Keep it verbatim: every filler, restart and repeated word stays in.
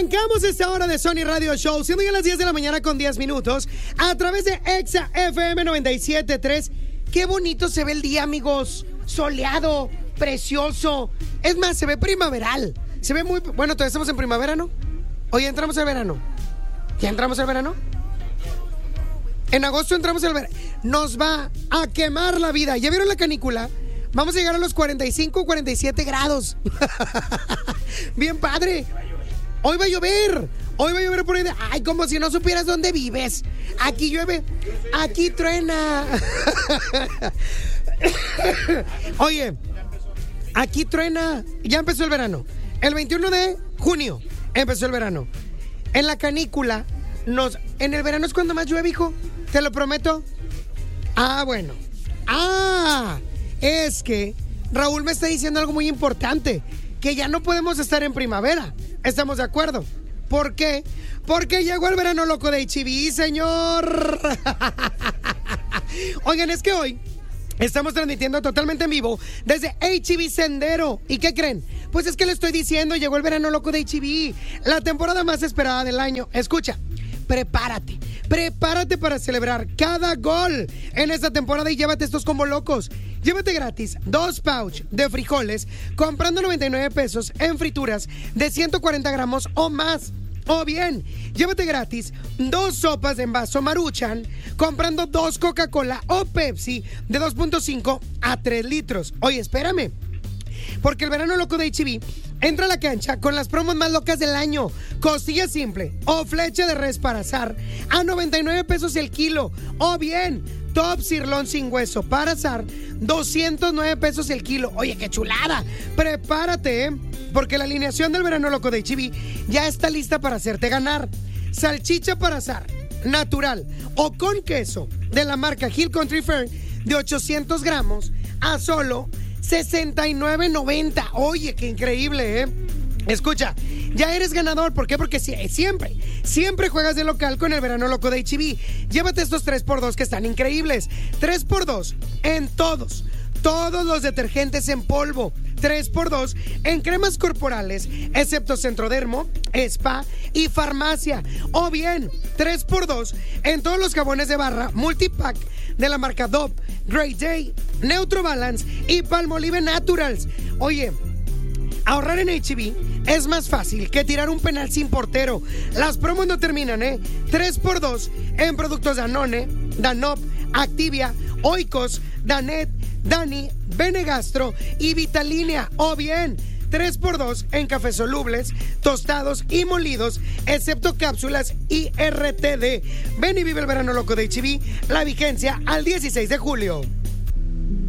Arrancamos esta hora de Sony Radio Show, siendo ya las diez de la mañana con diez minutos, a través de Exa F M noventa y siete punto tres. Qué bonito se ve el día, amigos. Soleado, precioso. Es más, se ve primaveral. Se ve muy... Bueno, todavía estamos en primavera, ¿no? Hoy entramos al verano. ¿Ya entramos al verano? En agosto entramos al verano. Nos va a quemar la vida. ¿Ya vieron la canícula? Vamos a llegar a los cuarenta y cinco, cuarenta y siete grados. Bien padre. Hoy va a llover. Hoy va a llover por ahí de... Ay, como si no supieras dónde vives. Aquí llueve. Aquí truena. Oye, aquí truena. Ya empezó el verano. El veintiuno de junio empezó el verano. En la canícula, nos... en el verano es cuando más llueve, hijo. Te lo prometo. Ah, bueno. Ah, es que Raúl me está diciendo algo muy importante. Que ya no podemos estar en primavera. ¿Estamos de acuerdo? ¿Por qué? Porque llegó el verano loco de H E B, señor. Oigan, es que hoy estamos transmitiendo totalmente en vivo desde H E B Sendero. ¿Y qué creen? Pues es que le estoy diciendo, llegó el verano loco de H E B, la temporada más esperada del año. Escucha, prepárate, prepárate para celebrar cada gol en esta temporada y llévate estos combo locos. Llévate gratis dos pouch de frijoles comprando noventa y nueve pesos en frituras de ciento cuarenta gramos o más. O bien, llévate gratis dos sopas de envaso Maruchan comprando dos Coca-Cola o Pepsi de dos punto cinco a tres litros. Oye, espérame. Porque el verano loco de H E B entra a la cancha con las promos más locas del año. Costilla simple o flecha de res para asar a noventa y nueve pesos el kilo. O bien, top sirlón sin hueso para asar, doscientos nueve pesos el kilo. Oye, qué chulada. Prepárate, ¿eh? Porque la alineación del verano loco de H E B ya está lista para hacerte ganar. Salchicha para asar, natural o con queso, de la marca Hill Country Fair, de ochocientos gramos a solo sesenta y nueve noventa. Oye, qué increíble, ¿eh? Escucha, ya eres ganador. ¿Por qué? Porque siempre, siempre juegas de local con el verano loco de H E B. Llévate estos tres por dos que están increíbles. tres por dos en todos, todos los detergentes en polvo. tres por dos en cremas corporales, excepto Centrodermo, Spa y Farmacia. O bien, tres por dos en todos los jabones de barra multipack de la marca Dove, Great Day, Neutro Balance y Palmolive Naturals. Oye, ahorrar en H E B es más fácil que tirar un penal sin portero. Las promos no terminan, ¿eh? tres por dos en productos Danone, Danop, Activia, Oikos, Danet, Dani, Benegastro y Vitalínea. O bien, tres por dos en cafés solubles, tostados y molidos, excepto cápsulas y R T D. Ven y vive el verano loco de H E B, la vigencia al dieciséis de julio.